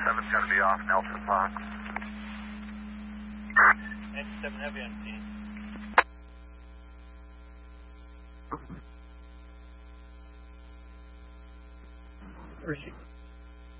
97's going to be off Nelson Fox. 97 heavy on scene. Where is she?